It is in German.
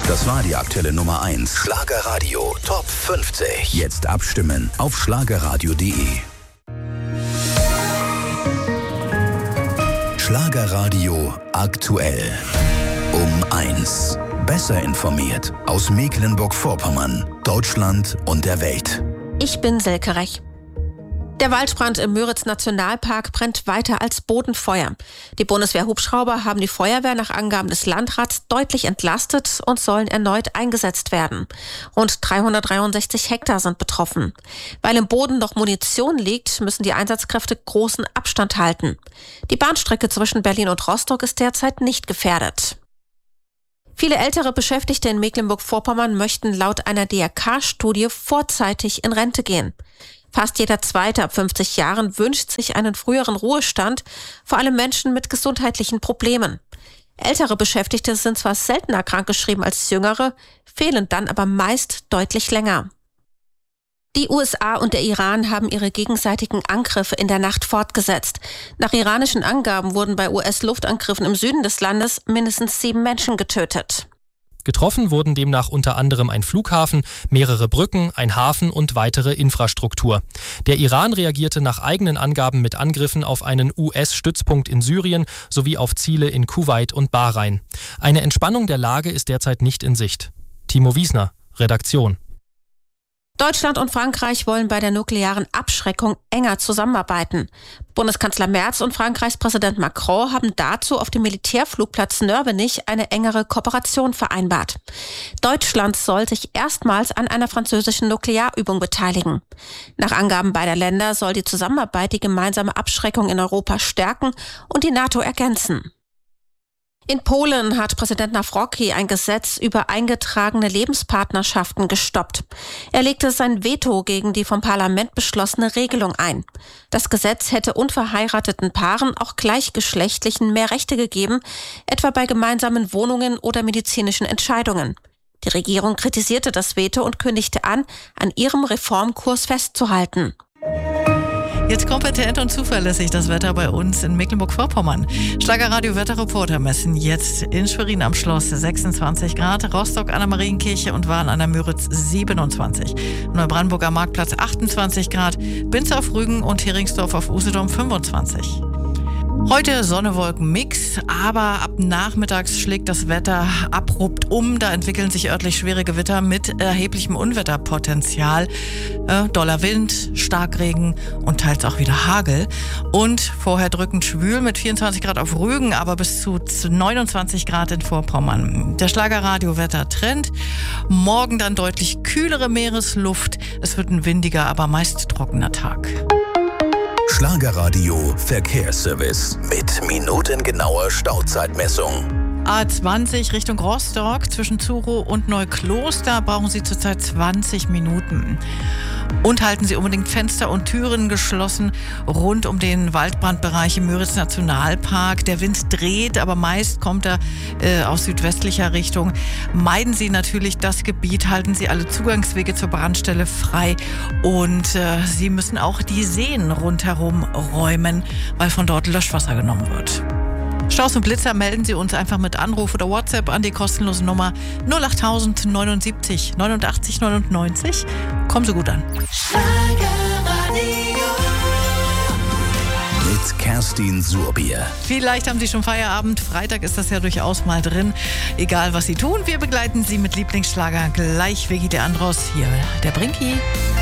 Das war die aktuelle Nummer 1. Schlagerradio Top 50. Jetzt abstimmen auf schlagerradio.de. Schlagerradio aktuell. Um 1. Besser informiert aus Mecklenburg-Vorpommern, Deutschland und der Welt. Ich bin Silke Rech. Der Waldbrand im Müritz-Nationalpark brennt weiter als Bodenfeuer. Die Bundeswehr-Hubschrauber haben die Feuerwehr nach Angaben des Landrats deutlich entlastet und sollen erneut eingesetzt werden. Rund 363 Hektar sind betroffen. Weil im Boden noch Munition liegt, müssen die Einsatzkräfte großen Abstand halten. Die Bahnstrecke zwischen Berlin und Rostock ist derzeit nicht gefährdet. Viele ältere Beschäftigte in Mecklenburg-Vorpommern möchten laut einer DRK-Studie vorzeitig in Rente gehen. Fast jeder Zweite ab 50 Jahren wünscht sich einen früheren Ruhestand, vor allem Menschen mit gesundheitlichen Problemen. Ältere Beschäftigte sind zwar seltener krankgeschrieben als jüngere, fehlen dann aber meist deutlich länger. Die USA und der Iran haben ihre gegenseitigen Angriffe in der Nacht fortgesetzt. Nach iranischen Angaben wurden bei US-Luftangriffen im Süden des Landes mindestens 7 Menschen getötet. Getroffen wurden demnach unter anderem ein Flughafen, mehrere Brücken, ein Hafen und weitere Infrastruktur. Der Iran reagierte nach eigenen Angaben mit Angriffen auf einen US-Stützpunkt in Syrien sowie auf Ziele in Kuwait und Bahrain. Eine Entspannung der Lage ist derzeit nicht in Sicht. Timo Wiesner, Redaktion. Deutschland und Frankreich wollen bei der nuklearen Abschreckung enger zusammenarbeiten. Bundeskanzler Merz und Frankreichs Präsident Macron haben dazu auf dem Militärflugplatz Nörvenich eine engere Kooperation vereinbart. Deutschland soll sich erstmals an einer französischen Nuklearübung beteiligen. Nach Angaben beider Länder soll die Zusammenarbeit die gemeinsame Abschreckung in Europa stärken und die NATO ergänzen. In Polen hat Präsident Nawrocki ein Gesetz über eingetragene Lebenspartnerschaften gestoppt. Er legte sein Veto gegen die vom Parlament beschlossene Regelung ein. Das Gesetz hätte unverheirateten Paaren, auch Gleichgeschlechtlichen, mehr Rechte gegeben, etwa bei gemeinsamen Wohnungen oder medizinischen Entscheidungen. Die Regierung kritisierte das Veto und kündigte an ihrem Reformkurs festzuhalten. Jetzt kompetent und zuverlässig das Wetter bei uns in Mecklenburg-Vorpommern. Schlagerradio-Wetterreporter messen jetzt in Schwerin am Schloss 26 Grad, Rostock an der Marienkirche und Wahn an der Müritz 27, Neubrandenburg am Marktplatz 28 Grad, Binz auf Rügen und Heringsdorf auf Usedom 25. Heute Sonne-Wolken-Mix, aber ab nachmittags schlägt das Wetter abrupt um. Da entwickeln sich örtlich schwere Gewitter mit erheblichem Unwetterpotenzial. Doller Wind, Starkregen und teils auch wieder Hagel. Und vorher drückend schwül mit 24 Grad auf Rügen, aber bis zu 29 Grad in Vorpommern. Der Schlagerradio-Wetter-Trend. Morgen dann deutlich kühlere Meeresluft. Es wird ein windiger, aber meist trockener Tag. Schlagerradio Verkehrsservice mit minutengenauer Stauzeitmessung. A20 Richtung Rostock zwischen Zuro und Neukloster brauchen Sie zurzeit 20 Minuten. Und halten Sie unbedingt Fenster und Türen geschlossen rund um den Waldbrandbereich im Müritz-Nationalpark. Der Wind dreht, aber meist kommt er aus südwestlicher Richtung. Meiden Sie natürlich das Gebiet, halten Sie alle Zugangswege zur Brandstelle frei und Sie müssen auch die Seen rundherum räumen, weil von dort Löschwasser genommen wird. Staus und Blitzer melden Sie uns einfach mit Anruf oder WhatsApp an die kostenlose Nummer 08000 79 89 99. Kommen Sie gut an. Mit Kerstin Surbier. Vielleicht haben Sie schon Feierabend. Freitag ist das ja durchaus mal drin. Egal, was Sie tun, wir begleiten Sie mit Lieblingsschlager. Gleich Vegi de Andros. Hier der Brinki.